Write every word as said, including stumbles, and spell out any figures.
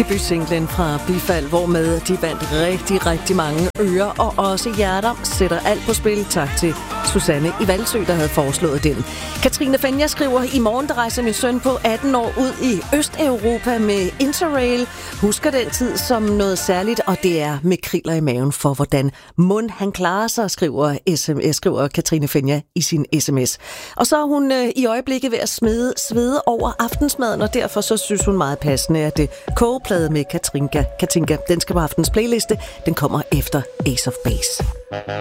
Debutsinglen fra Bifald, hvor med de vandt rigtig, rigtig mange ører og også hjerter, sætter alt på spil. Tak til Susanne i Valsø, der havde foreslået den. Katrine Fenja skriver, i morgen der rejser min søn på atten år ud i Østeuropa med Interrail. Husker den tid som noget særligt, og det er med kriller i maven for, hvordan mund han klarer sig, skriver, S M S, skriver Katrine Fenja i sin sms. Og så er hun øh, i øjeblikket ved at smide svede over aftensmaden, og derfor så synes hun meget passende, at det kogeplade med Katinka, Katinka, den skal på aftens playliste. Den kommer efter Ace of Base.